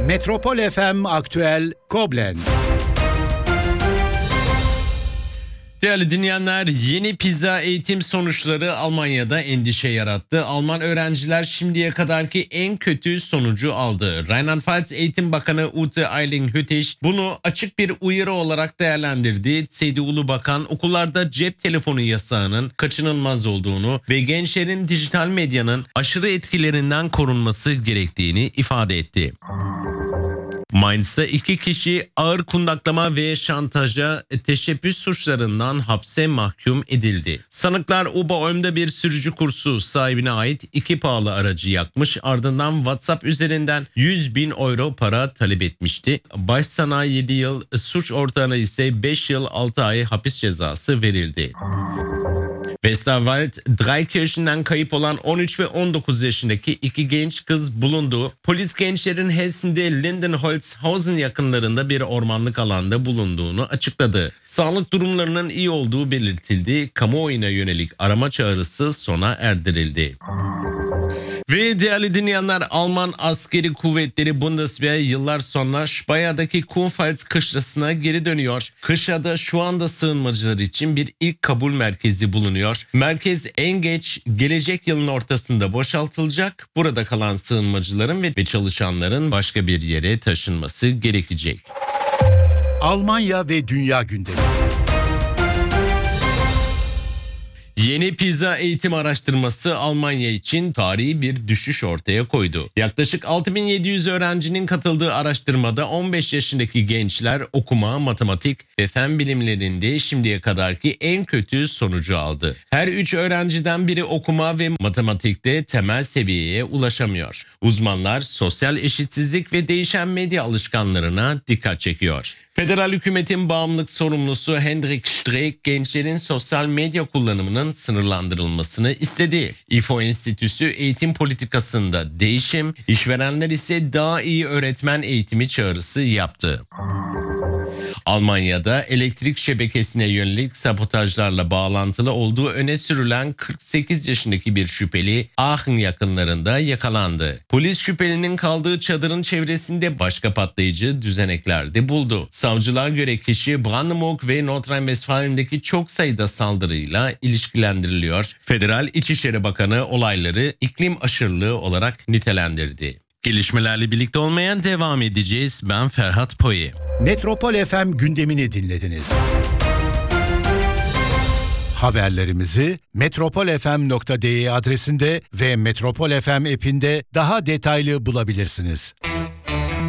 Metropol FM Aktüel Koblenz. Değerli dinleyenler, yeni PISA eğitim sonuçları Almanya'da endişe yarattı. Alman öğrenciler şimdiye kadarki en kötü sonucu aldı. Rheinland-Pfalz Eğitim Bakanı Ute Eiling-Hüttich bunu açık bir uyarı olarak değerlendirdi. CDU'lu bakan okullarda cep telefonu yasağının kaçınılmaz olduğunu ve gençlerin dijital medyanın aşırı etkilerinden korunması gerektiğini ifade etti. Mainz'da 2 kişi ağır kundaklama ve şantaja teşebbüs suçlarından hapse mahkum edildi. Sanıklar Oberolm'da bir sürücü kursu sahibine ait 2 pahalı aracı yakmış, ardından WhatsApp üzerinden 100.000 euro para talep etmişti. Başsana 7 yıl, suç ortağına ise 5 yıl 6 ay hapis cezası verildi. Westerwald, Dreikirchen'den kayıp olan 13 ve 19 yaşındaki 2 genç kız bulundu. Polis gençlerin Hessen'de Lindenholzhausen yakınlarında bir ormanlık alanda bulunduğunu açıkladı. Sağlık durumlarının iyi olduğu belirtildi. Kamuoyuna yönelik arama çağrısı sona erdirildi. Ve değerli dinleyenler, Alman askeri kuvvetleri Bundeswehr yıllar sonra Speye'daki Kurpfalz kışlasına geri dönüyor. Kışlada şu anda sığınmacılar için bir ilk kabul merkezi bulunuyor. Merkez en geç gelecek yılın ortasında boşaltılacak. Burada kalan sığınmacıların ve çalışanların başka bir yere taşınması gerekecek. Almanya ve Dünya gündemi. Yeni PISA eğitim araştırması Almanya için tarihi bir düşüş ortaya koydu. Yaklaşık 6700 öğrencinin katıldığı araştırmada 15 yaşındaki gençler okuma, matematik ve fen bilimlerinde şimdiye kadarki en kötü sonucu aldı. Her 3 öğrenciden biri okuma ve matematikte temel seviyeye ulaşamıyor. Uzmanlar sosyal eşitsizlik ve değişen medya alışkanlarına dikkat çekiyor. Federal hükümetin bağımlılık sorumlusu Hendrik Streeck gençlerin sosyal medya kullanımının sınırlandırılmasını istedi. İFO Enstitüsü eğitim politikasında değişim, işverenler ise daha iyi öğretmen eğitimi çağrısı yaptı. Almanya'da elektrik şebekesine yönelik sabotajlarla bağlantılı olduğu öne sürülen 48 yaşındaki bir şüpheli Aachen yakınlarında yakalandı. Polis şüphelinin kaldığı çadırın çevresinde başka patlayıcı düzenekler de buldu. Savcılığa göre kişi Brandenburg ve Nordrhein-Westfalen'deki çok sayıda saldırıyla ilişkilendiriliyor. Federal İçişleri Bakanı olayları iklim aşırılığı olarak nitelendirdi. Gelişmelerle birlikte olmaya devam edeceğiz. Ben Ferhat Poyi. Metropol FM gündemini dinlediniz. Haberlerimizi metropolfm.de adresinde ve Metropol FM app'inde daha detaylı bulabilirsiniz.